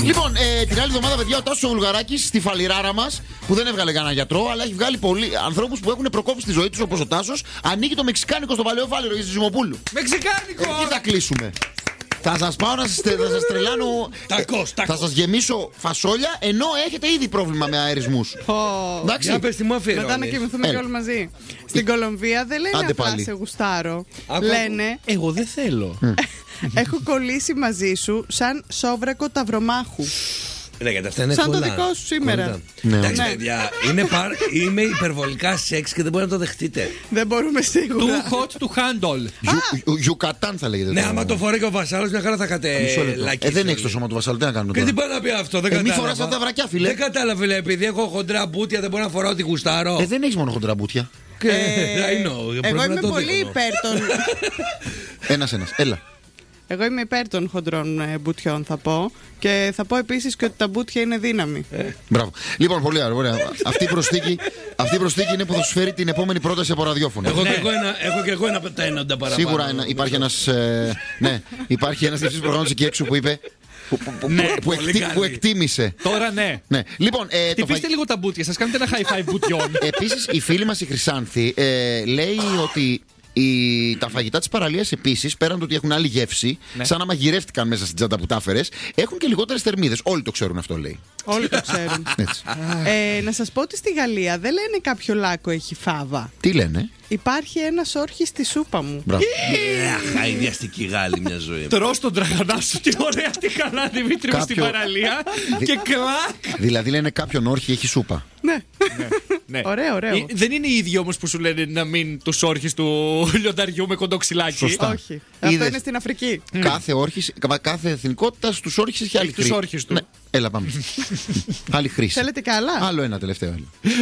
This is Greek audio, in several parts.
Λοιπόν, την άλλη εβδομάδα, παιδιά, ο Τάσος ο Βουλγαράκης στη φαλιράρα μας, που δεν έβγαλε κανένα γιατρό, αλλά έχει βγάλει πολλοί ανθρώπους που έχουν προκόψει τη ζωή τους, όπως ο Τάσος, ανοίγει το μεξικάνικο στο Παλαιό Φάληρο για Ζυμοπούλου. Μεξικάνικο! Εκεί θα κλείσουμε. Θα σας πάω να σας τρελάνω. Θα σας γεμίσω φασόλια, ενώ έχετε ήδη πρόβλημα με αερισμούς. Εντάξει. Μετά να κοιμηθούμε και όλοι μαζί. Στην Κολομβία δεν λένε απλά σε γουστάρω. Λένε εγώ δεν θέλω. έχω κολλήσει μαζί σου σαν σόβρακο ταυρομάχου. Ναι, γιατί αυτά είναι σαν κολλάν. το δικό σου σήμερα. Εντάξει, παιδιά, είμαι υπερβολικά σεξ και δεν μπορεί να το δεχτείτε. Δεν μπορούμε σίγουρα. Too hot to handle. Γιουκατάν θα λέγεται. Ναι, άμα το φοράει και ο Βασάλος, μια χαρά θα κατελακίσει. Δεν έχει το σώμα του Βασάλου, τι να κάνουμε. Και τι πάει να πει αυτό, δεν κατάλαβα. Μη φοράς αυτά τα βρακιά, φίλε. Δεν κατάλαβα, φίλε, επειδή έχω χοντρά μπούτια, δεν μπορώ να φοράω ό,τι γουστάρω. Δεν έχει μόνο χοντρά μπούτια. Εγώ είμαι πολύ υπέρ των. Ένας, έλα. Εγώ είμαι υπέρ των χοντρών μπουτιών, θα πω. Και θα πω επίσης και ότι τα μπουτια είναι δύναμη. Μπράβο. Λοιπόν, πολύ ωραία. Αυτή η προσθήκη είναι που θα σου φέρει την επόμενη πρόταση από ραδιόφωνο. Έχω και εγώ ένα πεταίνοντα παραπάνω. Σίγουρα υπάρχει ένας. Ναι, υπάρχει ένας διευθυντής προγράμματος εκεί έξω που είπε. Που εκτίμησε. Τώρα ναι. Λοιπόν, χτυπήστε λίγο τα μπουτια σας, κάνετε ένα high five μπουτιών. Επίσης, η φίλη μας η Χρυσάνθη λέει ότι τα φαγητά της παραλίας επίσης, πέραν του ότι έχουν άλλη γεύση, σαν να μαγειρεύτηκαν μέσα στην τσάντα που τα έφερες, έχουν και λιγότερες θερμίδες. Όλοι το ξέρουν αυτό, λέει. Όλοι το ξέρουν. Να σας πω ότι στη Γαλλία δεν λένε κάποιο λάκκο έχει φάβα. Τι λένε? Υπάρχει ένας όρχης στη σούπα μου. Χαϊδιαστική Γάλλη μια ζωή. Τρως τον τραγανά σου, τι ωραία, τι καλά, Δημήτρη μου, στην παραλία. Και κλακ. Δηλαδή λένε κάποιον όρχη έχει σούπα. Ναι. Ωραίο. Δεν είναι οι ίδιοι όμως που σου λένε να μην τους όρχεις του λιονταριού με κοντό ξυλάκι. Σωστά. Όχι. Αυτό είναι στην Αφρική. Κάθε εθνικότητα στους όρχες έχει άλλη χρήση. Τους όρχες του. Έλα, πάμε. Άλλη χρήση. Θέλετε και άλλα? Άλλο ένα τελευταίο.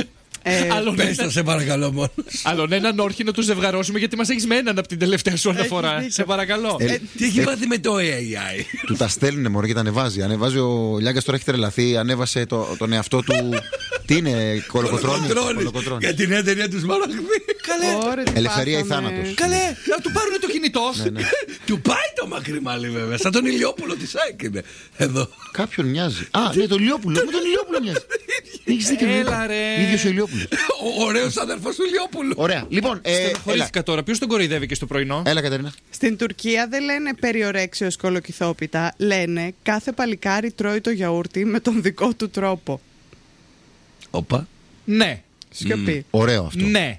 Πες το, σε παρακαλώ μόνο. Άλλον έναν όρχη να του ζευγαρώσουμε, γιατί μας έχεις με έναν από την τελευταία σου αναφορά. Σε παρακαλώ. Τι έχει πάθει με το AI? Του τα στέλνουνε μωρέ και τα ανεβάζει. Ανεβάζει ο Λιάγκας, τώρα έχει τρελαθεί. Ανέβασε τον εαυτό του. Τι είναι, κολοκοτρώνη? Για την νέα ταινία του Σμαραγδί. Καλέ. Ελευθερία ή θάνατος. Καλέ, να του πάρουν το κινητό. Του πάει το μακριμάλι βέβαια. Σαν τον Ηλιόπουλο τη ΑΕΚ είναι. Εδώ. Κάποιον μοιάζει. Ναι, τον Ηλιόπουλο. Με τον Ηλιόπουλο μοιάζει. Έχεις δίκιο. Έλα ρε. Ίδιος ο Ηλιόπουλος. Ο ωραίος αδερφός του Ηλιόπουλου. Ωραία. Λοιπόν, στενοχωρήθηκα τώρα. Ποιος τον κοροϊδεύει και στο πρωινό? Έλα, Κατερίνα. Στην Τουρκία δεν λένε περιορέξεως κολοκυθόπιτα. Λένε κάθε παλικάρι τρώει το γιαούρτι με τον δικό του τρόπο. Οπα. Ναι. Σιωπή. Ωραίο αυτό. Ναι.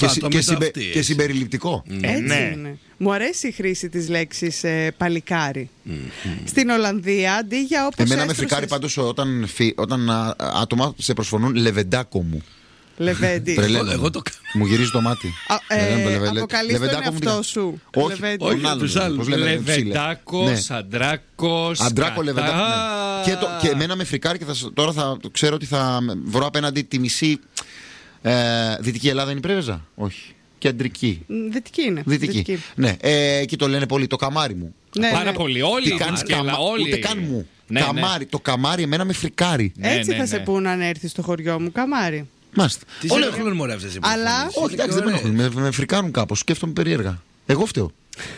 Και συμπεριληπτικό. Έτσι είναι. Μου αρέσει η χρήση της λέξης παλικάρι. Στην Ολλανδία, αντί για όπως εμένα με φρικάρει πάντως όταν άτομα σε προσφωνούν λεβεντάκο μου. Λεβέντι. Εγώ το κάνω. Μου γυρίζει το μάτι. Αποκαλείς τον εαυτό σου. Όχι, τον άλλον. Λεβεντάκος, αντράκος. Αντράκο, λεβεντάκο. Και εμένα με φρικάρει και τώρα θα ξέρω ότι θα βρω απέναντι τη μισή. Δυτική Ελλάδα είναι η Πρέβεζα? Όχι. Κεντρική. Δυτική είναι. Δυτική. Ναι, εκεί το λένε πολύ. Το καμάρι μου. Πάρα πολύ. Όλοι ούτε καν μου. Καμάρι. Το καμάρι εμένα με φρικάρει. Έτσι θα σε πούν αν έρθει στο χωριό μου, καμάρι. Μάλιστα. Τι σε ενοχλούν μωρέ αυτές οι Αλλά. Όχι, εντάξει, δεν με ενοχλούν. Με φρικάρουν κάπως. Σκέφτομαι περίεργα. Εγώ φταίω.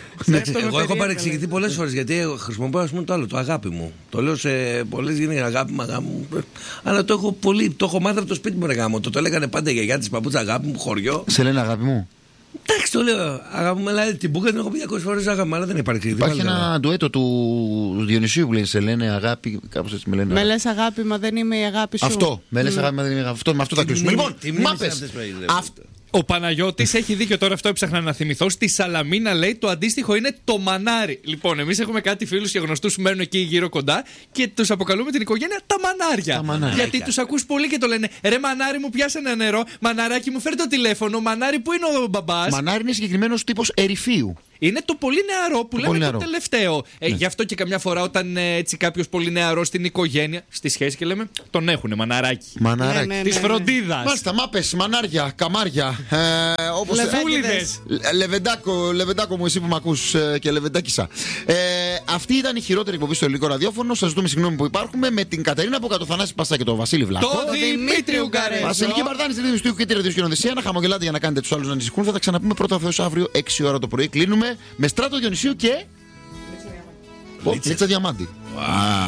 Εγώ έχω παρεξηγηθεί πολλές φορές γιατί χρησιμοποιώ ας πούμε το άλλο, το αγάπη μου. Το λέω σε πολλές γυναίκες, αγάπη μου. Αλλά το έχω μάθει από το σπίτι μου, ρε γάμο. Το έλεγανε πάντα η γιαγιά της παππούτσα, αγάπη μου, χωριό. Σε λένε αγάπη μου. Εντάξει, το λέω. Αγάπη μου, δηλαδή την μπουκα την έχω πει 200 φορές αγάπη μου, αλλά δεν υπάρχει. Υπάρχει ένα ντουέτο του Διονυσίου που λέει σε λένε αγάπη, κάπως έτσι με λένε. Με λες αγάπη, μα δεν είμαι η αγάπη σου. Αυτό. Με λες αγάπη, μα δεν είμαι η αγάπη. Με αυτό θα κλείσουμε. Λοιπόν, μάπες. Ο Παναγιώτης έχει δίκιο, τώρα αυτό έψαχνα να θυμηθώ. Στη Σαλαμίνα λέει το αντίστοιχο είναι το μανάρι. Λοιπόν, εμείς έχουμε κάτι φίλους και γνωστούς που μένουν εκεί γύρω κοντά και τους αποκαλούμε την οικογένεια τα μανάρια. Γιατί τους ακούς πολύ και το λένε ρε μανάρι μου, πιάσε ένα νερό. Μαναράκι μου, φέρ το τηλέφωνο. Μανάρι, που είναι ο μπαμπάς? Μανάρι είναι συγκεκριμένος τύπος ερυφίου. Είναι το πολύ νεαρό που λέμε το τελευταίο. Γι' αυτό και καμιά φορά όταν έτσι κάποιος πολύ νεαρό στην οικογένεια, στη σχέση και λέμε τον έχουνε μαναράκι. Μαναράκι. Της φροντίδας. Μάλιστα, μάπες, μανάρια, καμάρια. Όπως Λεβέντακες. Λεβεντάκο μου, εσύ που μ' ακούς και λεβεντάκησα. Αυτή ήταν η χειρότερη εκπομπή στο ελληνικό ραδιόφωνο. Σας ζητούμε συγγνώμη που υπάρχουμε. Με την Κατερίνα από κάτω, Θανάση Πασά και τον Βασίλη Βλάχο. Το Δημήτρη Ουγγαρέζο. Βασιλική Μπαρδάνη στη ρύθμιση του και τη ραδιοσκηνοδεσία. Να χαμογελάτε για να κάνετε τους άλλους να ανησυχούν. Θα τα ξαναπούμε πρώτα Θεός αύριο 6 ώρα το πρωί. Κλείνουμε με Στράτο Διονυσίου και Λίτσα Διαμάντη.